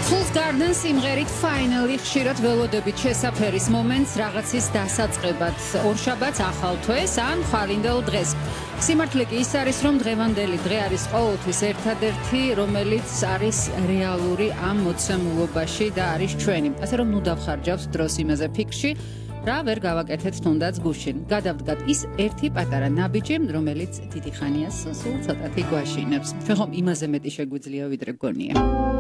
Fool's Garden სიმღერით finally ხშირად ველოდებით შესაფერის მომენტს რაღაცის დასაწყებად. ორშაბათს ახალ თვეს ან ხვალინდელ დღეს. სიმართლე კი ის არის, რომ დღევანდელი დღე არის ყოველთვის ერთადერთი, რომელიც არის რეალური ამ მოცემულობაში და არის ჩვენი. ასე რომ ნუ დავხარჯავთ დროს იმაზე ფიქრში, რა ვერ გავაკეთეთ თუნდაც გუშინ. გადავდგათ ის ერთი პატარა ნაბიჯი, რომელიც დიდი ხანია სულ ცოტათი გვაშინებს. ჩვენ ხომ იმაზე მეტი შეგვიძლია ვიდრე გონია.